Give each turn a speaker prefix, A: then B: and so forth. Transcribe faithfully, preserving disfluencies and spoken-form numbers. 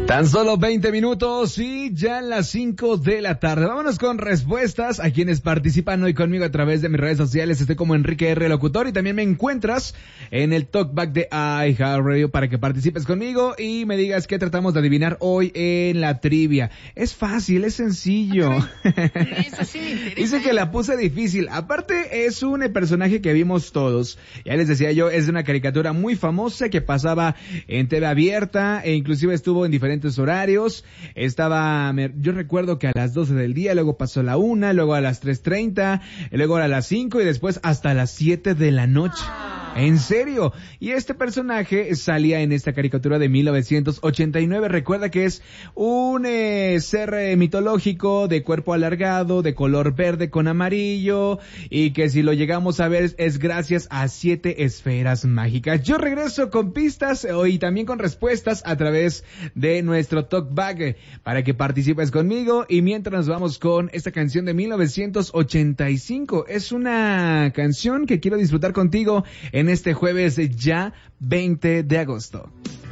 A: Tan solo veinte minutos y ya las cinco de la tarde. Vámonos con respuestas a quienes participan hoy conmigo a través de mis redes sociales. Estoy como Enrique R. Locutor y también me encuentras en el Talkback de iHeartRadio para que participes conmigo y me digas qué tratamos de adivinar hoy en la trivia. Es fácil, es sencillo.
B: Eso sí me interesa.
A: Dice que la puse difícil. Aparte es un personaje que vimos todos. Ya les decía yo, es de una caricatura muy famosa que pasaba en T V abierta e inclusive estuvo en diferentes horarios. Estaba, yo recuerdo que a las doce del día, luego pasó a la una, luego a las tres treinta, luego a las cinco y después hasta las siete de la noche. ¿En serio? Y este personaje salía en esta caricatura de mil novecientos ochenta y nueve. Recuerda que es un eh, ser eh, mitológico de cuerpo alargado, de color verde con amarillo, y que si lo llegamos a ver es gracias a siete esferas mágicas. Yo regreso con pistas eh, y también con respuestas a través de nuestro Talkback eh, para que participes conmigo. Y mientras nos vamos con esta canción de mil novecientos ochenta y cinco. Es una canción que quiero disfrutar contigo en En este jueves ya veinte de agosto.